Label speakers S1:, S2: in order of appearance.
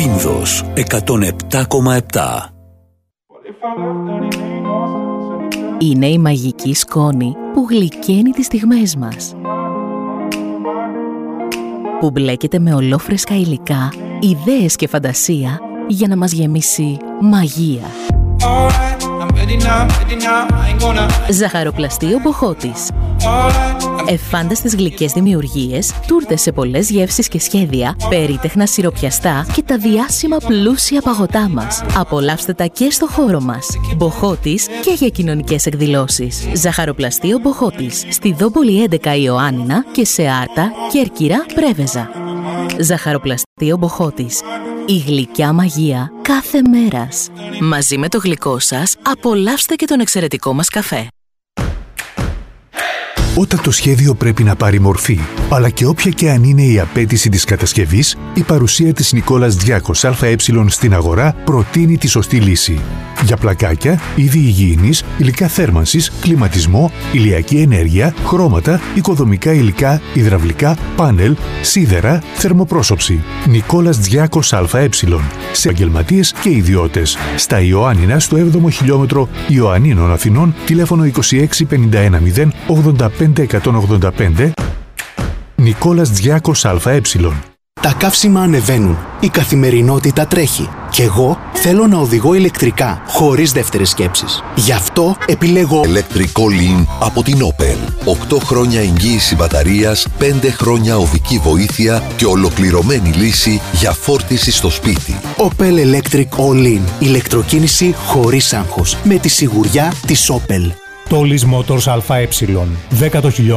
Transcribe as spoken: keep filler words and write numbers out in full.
S1: Πίνδος εκατόν επτά κόμμα επτά.
S2: Είναι η μαγική σκόνη που γλυκαίνει τις στιγμές μας, που μπλέκεται με ολόφρεσκα υλικά, ιδέες και φαντασία για να μας γεμίσει μαγεία. Ζαχαροπλαστείο Μποχώτης. Εφάνταστες γλυκές δημιουργίες, τούρτες σε πολλές γεύσεις και σχέδια, περίτεχνα σιροπιαστά και τα διάσημα πλούσια παγωτά μας. Απολαύστε τα και στο χώρο μας. Μποχώτης και για κοινωνικές εκδηλώσεις. Ζαχαροπλαστείο Μποχώτης. Στη Δόμπολη έντεκα Ιωάννινα και σε Άρτα, Κέρκυρα, Πρέβεζα. Ζαχαροπλαστείο Μποχώτης. Η γλυκιά μαγεία κάθε μέρας. Μαζί με το γλυκό σας, απολαύστε και τον εξαιρετικό μας καφέ.
S3: Όταν το σχέδιο πρέπει να πάρει μορφή, αλλά και όποια και αν είναι η απέτηση της κατασκευής, η παρουσία της Νικόλας Διάκος ΑΕ στην αγορά προτείνει τη σωστή λύση. Για πλακάκια, είδη υγιεινής, υλικά θέρμανσης, κλιματισμό, ηλιακή ενέργεια, χρώματα, οικοδομικά υλικά, υδραυλικά, πάνελ, σίδερα, θερμοπρόσωψη. Νικόλας Διάκος ΑΕ. Σε επαγγελματίες και ιδιώτες. Στα Ιωάννινα, στο έβδομο χιλιόμετρο Ιωαννίνων Αθηνών, τηλέφωνο είκοσι έξι πενήντα ένα μηδέν ογδόντα πέντε εκατόν ογδόντα πέντε. Νικόλας Διάκος ΑΕ.
S4: Τα καύσιμα ανεβαίνουν. Η καθημερινότητα τρέχει. Κι εγώ θέλω να οδηγώ ηλεκτρικά, χωρίς δεύτερες σκέψεις. Γι' αυτό επιλέγω
S5: Electric All-in από την Opel. οκτώ χρόνια εγγύηση μπαταρίας, πέντε χρόνια οδική βοήθεια και ολοκληρωμένη λύση για φόρτιση στο σπίτι.
S4: Opel Electric All-in. Ηλεκτροκίνηση χωρίς άγχος. Με τη σιγουριά της Opel.
S6: Τόλις Motors ΑΕ. δέκα χιλιόμετρα